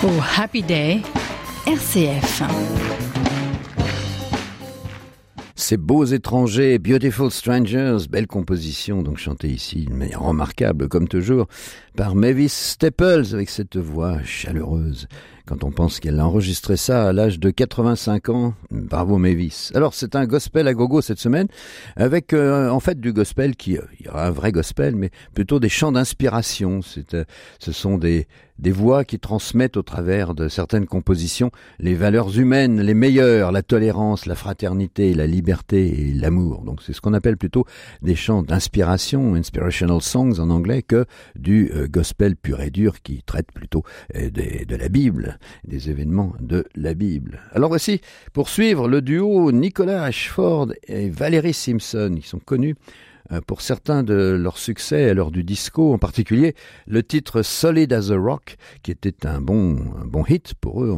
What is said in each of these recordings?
Oh Happy Day, RCF. Ces beaux étrangers, Beautiful Strangers, belle composition, donc chantée ici d'une manière remarquable, comme toujours, par Mavis Staples, avec cette voix chaleureuse. Quand on pense qu'elle a enregistré ça à l'âge de 85 ans, bravo Mavis. Alors c'est un gospel à gogo cette semaine, avec en fait du gospel il y aura un vrai gospel, mais plutôt des chants d'inspiration. Ce sont des voix qui transmettent au travers de certaines compositions les valeurs humaines, les meilleures, la tolérance, la fraternité, la liberté et l'amour. Donc c'est ce qu'on appelle plutôt des chants d'inspiration, inspirational songs en anglais, que du gospel pur et dur qui traite plutôt de la Bible, des événements de la Bible. Alors voici, pour suivre, le duo Nicolas Ashford et Valerie Simpson, qui sont connus pour certains de leurs succès lors du disco, en particulier le titre Solid as a Rock, qui était un bon hit pour eux en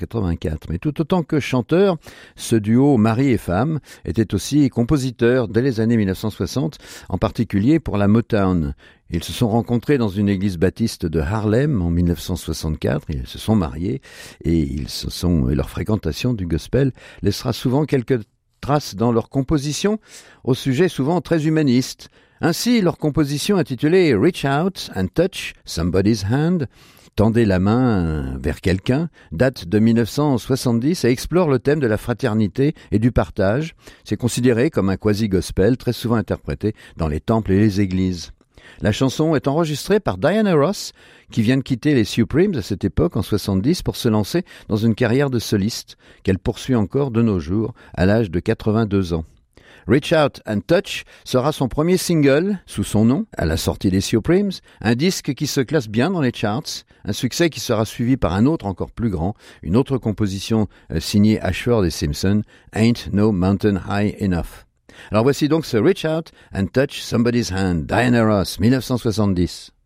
1984. Mais tout autant que chanteur, ce duo mari et femme était aussi compositeur dès les années 1960, en particulier pour la Motown. Ils se sont rencontrés dans une église baptiste de Harlem en 1964, ils se sont mariés et leur fréquentation du gospel laissera souvent quelques traces dans leur composition, au sujet souvent très humaniste. Ainsi, leur composition intitulée Reach Out and Touch Somebody's Hand, tendez la main vers quelqu'un, date de 1970 et explore le thème de la fraternité et du partage. C'est considéré comme un quasi-gospel très souvent interprété dans les temples et les églises. La chanson est enregistrée par Diana Ross, qui vient de quitter les Supremes à cette époque, en 70, pour se lancer dans une carrière de soliste, qu'elle poursuit encore de nos jours, à l'âge de 82 ans. Reach Out and Touch sera son premier single, sous son nom, à la sortie des Supremes, un disque qui se classe bien dans les charts, un succès qui sera suivi par un autre encore plus grand, une autre composition signée Ashford et Simpson, Ain't No Mountain High Enough. Alors voici donc ce Reach Out and Touch Somebody's Hand, Diana Ross, 1970.